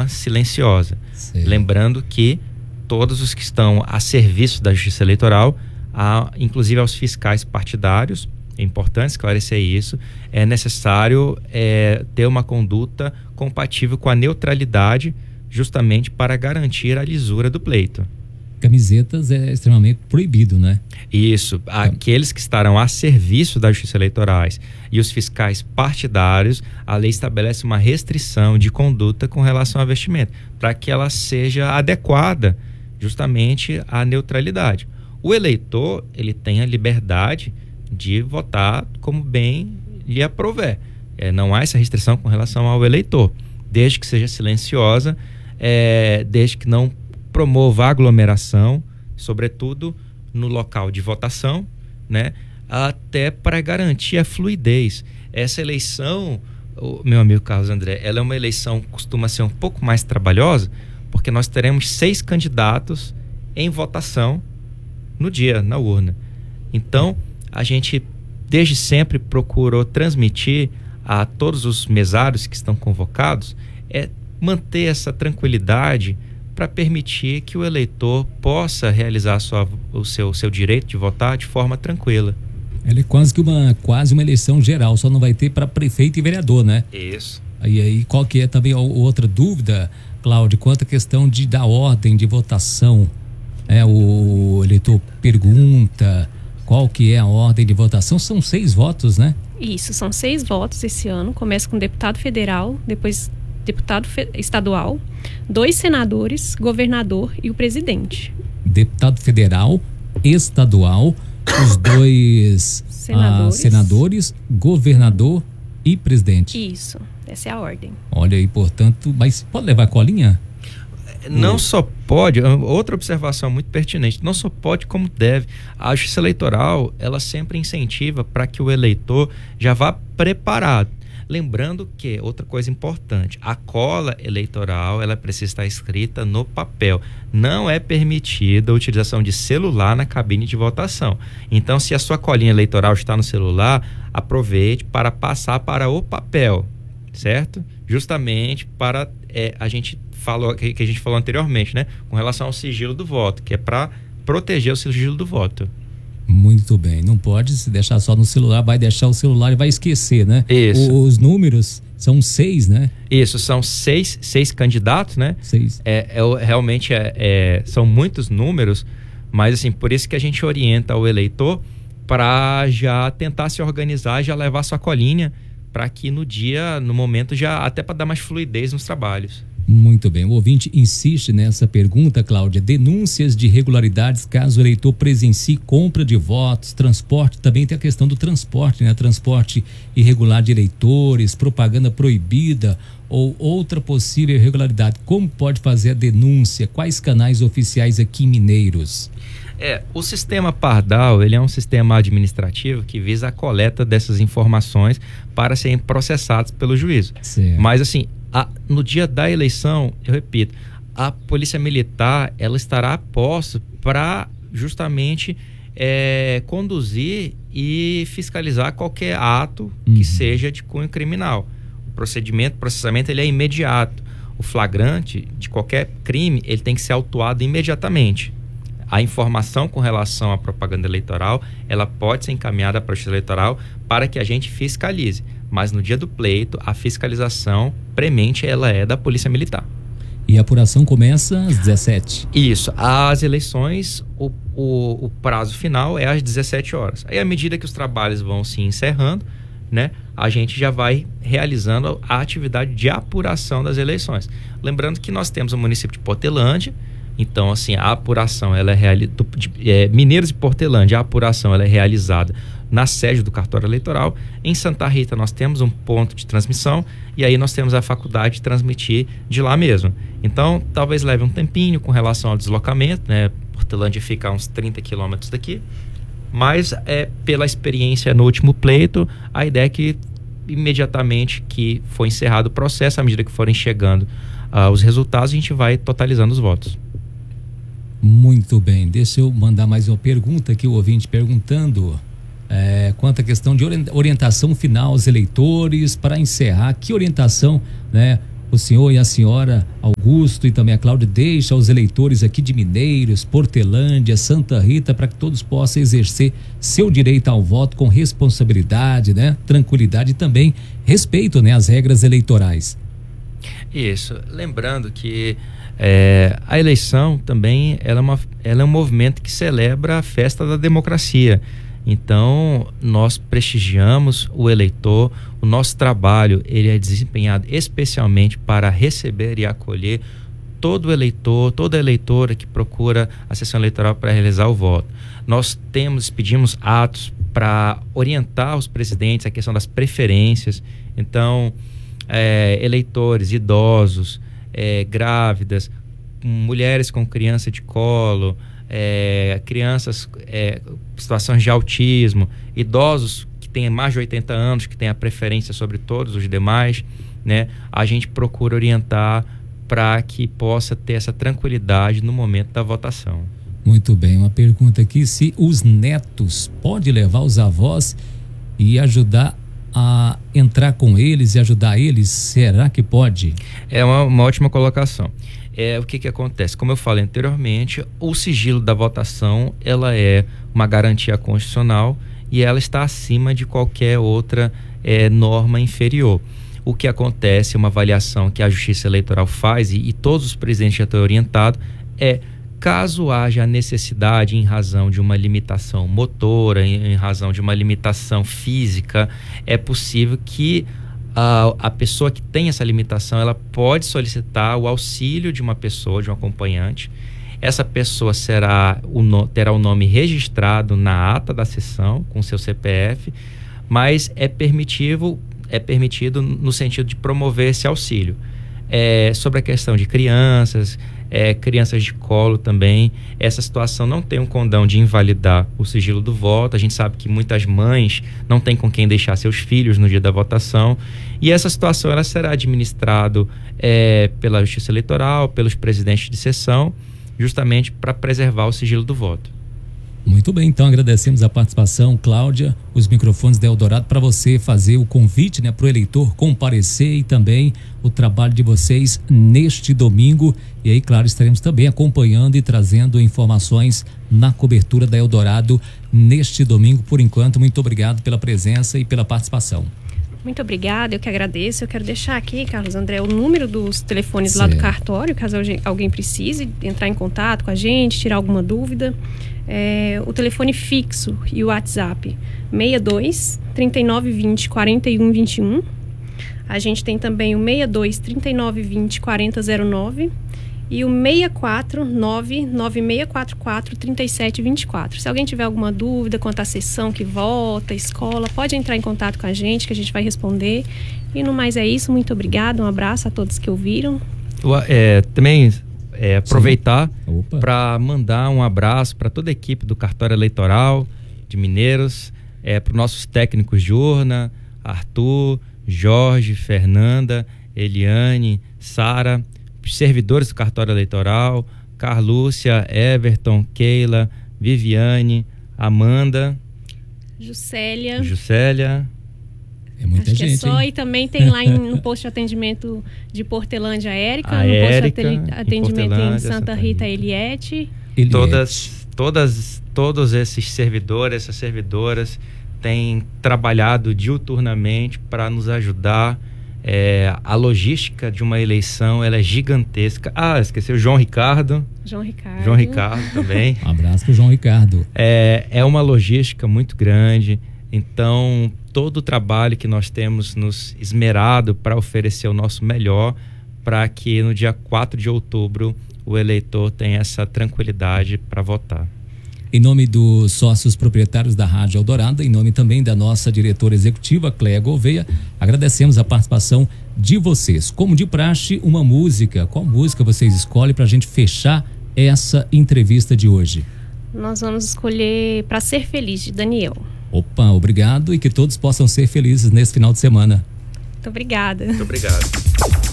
forma silenciosa. Sim. Lembrando que todos os que estão a serviço da Justiça Eleitoral, inclusive aos fiscais partidários, é importante esclarecer isso, é necessário ter uma conduta compatível com a neutralidade, justamente para garantir a lisura do pleito. Camisetas é extremamente proibido, né? Isso, aqueles que estarão a serviço da Justiça Eleitorais e os fiscais partidários, a lei estabelece uma restrição de conduta com relação à vestimenta, para que ela seja adequada justamente à neutralidade. O eleitor, ele tem a liberdade de votar como bem lhe aprouver. Não há essa restrição com relação ao eleitor, desde que seja silenciosa, desde que não promova aglomeração, sobretudo no local de votação, né? Até para garantir a fluidez. Essa eleição, meu amigo Carlos André, ela é uma eleição que costuma ser um pouco mais trabalhosa, porque nós teremos 6 candidatos em votação no dia, na urna. Então, a gente desde sempre procurou transmitir a todos os mesários que estão convocados, manter essa tranquilidade para permitir que o eleitor possa realizar o seu direito de votar de forma tranquila. Ela é quase uma eleição geral, só não vai ter para prefeito e vereador, né? Isso. E aí, qual que é também outra dúvida, Cláudio, quanto à questão da ordem de votação? O eleitor pergunta qual que é a ordem de votação, são 6 votos, né? Isso, são 6 votos esse ano, começa com deputado federal, depois deputado estadual, 2 senadores, governador e o presidente. Deputado federal, estadual, os 2 senadores, governador e presidente. Isso, essa é a ordem. Olha aí, portanto, mas pode levar colinha? Não só pode, outra observação muito pertinente, não só pode como deve. A Justiça Eleitoral, ela sempre incentiva para que o eleitor já vá preparado. Lembrando que, outra coisa importante, a cola eleitoral, ela precisa estar escrita no papel. Não é permitida a utilização de celular na cabine de votação. Então, se a sua colinha eleitoral está no celular, aproveite para passar para o papel, certo? Justamente para a gente falou anteriormente, né? Com relação ao sigilo do voto, que é para proteger o sigilo do voto. Muito bem, não pode se deixar só no celular, vai deixar o celular e vai esquecer, né? Isso. Os números são 6, né? Isso, são 6 candidatos, né? 6. Realmente são muitos números, mas assim, por isso que a gente orienta o eleitor para já tentar se organizar, já levar sua colinha, para que no momento, já até para dar mais fluidez nos trabalhos. Muito bem, o ouvinte insiste nessa pergunta, Cláudia. Denúncias de irregularidades caso o eleitor presencie compra de votos, transporte, também tem a questão do transporte, né? Transporte irregular de eleitores, propaganda proibida ou outra possível irregularidade. Como pode fazer a denúncia? Quais canais oficiais aqui mineiros? O sistema Pardal, ele é um sistema administrativo que visa a coleta dessas informações para serem processadas pelo juízo. Certo. Mas assim, no dia da eleição, eu repito, a Polícia Militar, ela estará a posto para justamente conduzir e fiscalizar qualquer ato que seja de cunho criminal. O processamento, ele é imediato. O flagrante de qualquer crime, ele tem que ser autuado imediatamente. A informação com relação à propaganda eleitoral, ela pode ser encaminhada para a Justiça Eleitoral para que a gente fiscalize. Mas no dia do pleito, a fiscalização premente, ela é da Polícia Militar. E a apuração começa às 17? Isso. As eleições, o prazo final é às 17 horas. Aí, à medida que os trabalhos vão se encerrando, né, a gente já vai realizando a atividade de apuração das eleições. Lembrando que nós temos o município de Portelândia. Então, assim, a apuração, ela Mineiros e Portelândia, a apuração, ela é realizada na sede do cartório eleitoral. Em Santa Rita, nós temos um ponto de transmissão e aí nós temos a faculdade de transmitir de lá mesmo. Então, talvez leve um tempinho com relação ao deslocamento, né? Portelândia fica a uns 30 quilômetros daqui, mas pela experiência no último pleito, a ideia é que imediatamente que for encerrado o processo, à medida que forem chegando os resultados, a gente vai totalizando os votos. Muito bem, deixa eu mandar mais uma pergunta aqui, o ouvinte perguntando quanto à questão de orientação final aos eleitores, para encerrar, que orientação, né, o senhor e a senhora Augusto e também a Cláudia deixa aos eleitores aqui de Mineiros, Portelândia, Santa Rita, para que todos possam exercer seu direito ao voto com responsabilidade, né? Tranquilidade e também respeito, né, às regras eleitorais. Isso, lembrando que a eleição também ela é um movimento que celebra a festa da democracia. Então, nós prestigiamos o eleitor, o nosso trabalho ele é desempenhado especialmente para receber e acolher todo eleitor, toda eleitora que procura a sessão eleitoral para realizar o voto. Nós pedimos atos para orientar os presidentes a questão das preferências. Então, eleitores, idosos, grávidas, mulheres com criança de colo, crianças situações de autismo, idosos que têm mais de 80 anos, que têm a preferência sobre todos os demais, né? A gente procura orientar para que possa ter essa tranquilidade no momento da votação. Muito bem, uma pergunta aqui: se os netos podem levar os avós e ajudar a entrar com eles e ajudar eles, será que pode? É uma ótima colocação. O que acontece? Como eu falei anteriormente, o sigilo da votação ela é uma garantia constitucional e ela está acima de qualquer outra norma inferior. O que acontece, uma avaliação que a Justiça Eleitoral faz e todos os presidentes já estão orientados, caso haja necessidade em razão de uma limitação motora, em razão de uma limitação física, é possível que a pessoa que tem essa limitação, ela pode solicitar o auxílio de uma pessoa, de um acompanhante. Essa pessoa terá o nome registrado na ata da sessão, com seu CPF, mas é permitido no sentido de promover esse auxílio. Sobre a questão de crianças de colo também, essa situação não tem um condão de invalidar o sigilo do voto. A gente sabe que muitas mães não têm com quem deixar seus filhos no dia da votação, e essa situação ela será administrada pela Justiça Eleitoral, pelos presidentes de sessão, justamente para preservar o sigilo do voto. Muito bem, então agradecemos a participação, Cláudia, os microfones da Eldorado, para você fazer o convite, né, para o eleitor comparecer, e também o trabalho de vocês neste domingo. E aí, claro, estaremos também acompanhando e trazendo informações na cobertura da Eldorado neste domingo. Por enquanto, muito obrigado pela presença e pela participação. Muito obrigada, eu que agradeço. Eu quero deixar aqui, Carlos André, o número dos telefones lá do cartório, caso alguém precise entrar em contato com a gente, tirar alguma dúvida. O telefone fixo e o WhatsApp 62 39 20 41 21. A gente tem também o 62 39 20 40 09 e o 64 99644 37 24. Se alguém tiver alguma dúvida quanto à sessão que vota, escola, pode entrar em contato com a gente, que a gente vai responder. E no mais é isso, muito obrigado, um abraço a todos que ouviram. Também aproveitar para mandar um abraço para toda a equipe do Cartório Eleitoral de Mineiros, para os nossos técnicos de urna, Arthur, Jorge, Fernanda, Eliane, Sara, servidores do Cartório Eleitoral, Carlúcia, Everton, Keila, Viviane, Amanda, Juscelia. É muita Acho gente, que é só, hein? E também tem lá no posto de atendimento de Portelândia, a Érica, no posto de atendimento em Santa Rita, Eliette. Todos esses servidores, essas servidoras têm trabalhado diuturnamente para nos ajudar. A logística de uma eleição ela é gigantesca. Esqueci o João Ricardo também. Um abraço para o João Ricardo. É uma logística muito grande. Então, todo o trabalho que nós temos nos esmerado para oferecer o nosso melhor, para que no dia 4 de outubro o eleitor tenha essa tranquilidade para votar. Em nome dos sócios proprietários da Rádio Eldorado, em nome também da nossa diretora executiva, Cléia Gouveia, agradecemos a participação de vocês. Como de praxe, uma música. Qual música vocês escolhem para a gente fechar essa entrevista de hoje? Nós vamos escolher Pra Ser Feliz, de Daniel. Opa, obrigado, e que todos possam ser felizes nesse final de semana. Muito obrigada. Muito obrigado.